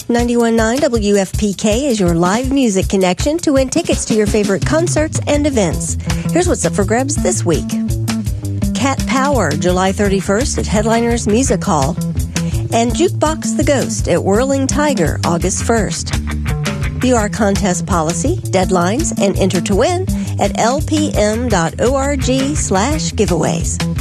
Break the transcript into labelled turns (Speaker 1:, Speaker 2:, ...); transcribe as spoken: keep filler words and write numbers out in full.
Speaker 1: ninety-one point nine W F P K is your live music connection to win tickets to your favorite concerts and events. Here's what's up for grabs this week. Cat Power, July thirty-first at Headliners Music Hall. And Jukebox the Ghost at Whirling Tiger, August first. View our contest policy, deadlines, and enter to win at lpm.org slash giveaways.